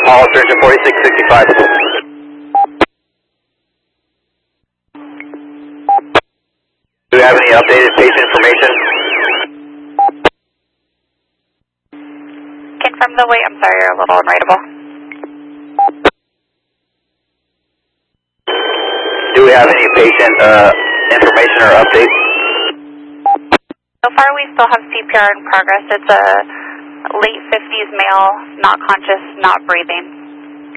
All surgeon 4665. Do you have any updated patient information? Confirm the weight. I'm sorry, you're a little unwritable. Do we have any patient information or updates? So far, we still have CPR in progress. It's a late 50s male, not conscious, not breathing.